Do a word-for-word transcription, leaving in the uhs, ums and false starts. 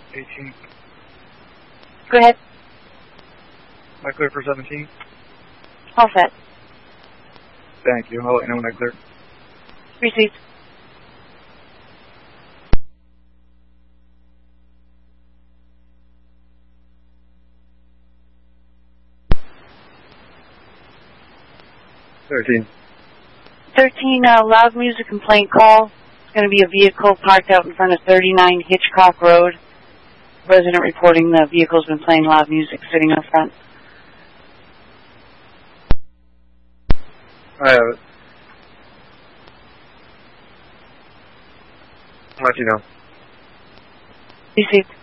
eighteen. Go ahead. Am I clear for seventeen? All set. Thank you. I'll let you know when I clear. Received. thirteen. thirteen, uh, loud music complaint call. It's going to be a vehicle parked out in front of thirty-nine Hitchcock Road. Resident reporting the vehicle's been playing loud music sitting up front. I have it. I'll let you know. Received.